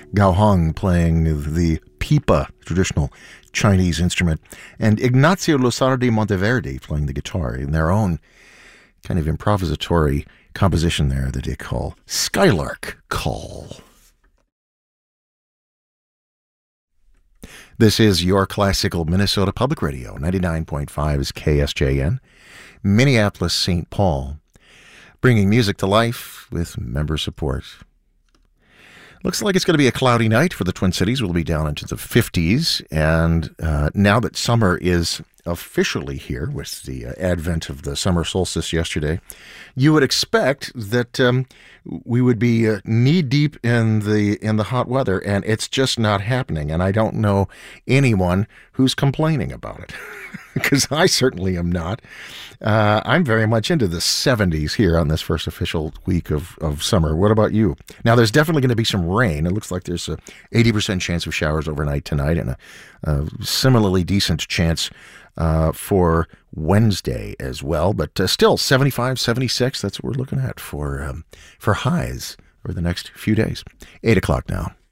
Gao Hong playing the pipa, traditional Chinese instrument, and Ignacio Losardi Monteverde playing the guitar in their own kind of improvisatory composition there that they call Skylark Call. This is your classical Minnesota Public Radio, 99.5 is KSJN, Minneapolis, St. Paul, bringing music to life with member support. Looks like it's going to be a cloudy night for the Twin Cities. We'll be down into the 50s, and now that summer is officially here with the advent of the summer solstice yesterday, you would expect that we would be knee-deep in the hot weather, and it's just not happening. And I don't know anyone who's complaining about it, because I certainly am not. I'm very much into the 70s here on this first official week of summer. What about you? Now, there's definitely going to be some rain. It looks like there's a 80% chance of showers overnight tonight, and a similarly decent chance for Wednesday as well, but still 75, 76, that's what we're looking at for highs over the next few days. 8 o'clock now.